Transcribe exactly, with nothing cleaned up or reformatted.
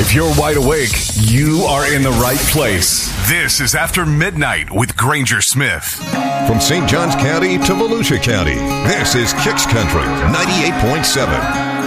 If you're wide awake, you are in the right place. This is After Midnight with Granger Smith. From Saint Johns County to Volusia County, this is Kicks Country ninety-eight point seven.